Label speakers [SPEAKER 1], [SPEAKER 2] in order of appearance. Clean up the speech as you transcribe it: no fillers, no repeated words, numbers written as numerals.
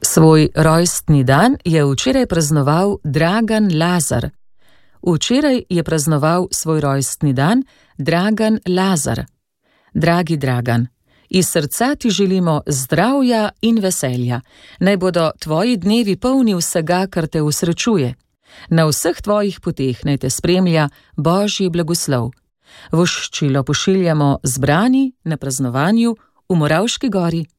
[SPEAKER 1] Svoj rojstni dan je včeraj praznoval Dragan Lazar. Včeraj je praznoval svoj rojstni dan Dragan Lazar. Dragi Dragan, iz srca ti želimo zdravja in veselja. Naj bodo tvoji dnevi polni vsega, kar te usrečuje. Na vseh tvojih poteh naj te spremlja Božji blagoslov. Voščilo pošiljamo zbrani na praznovanju v Moravški gori.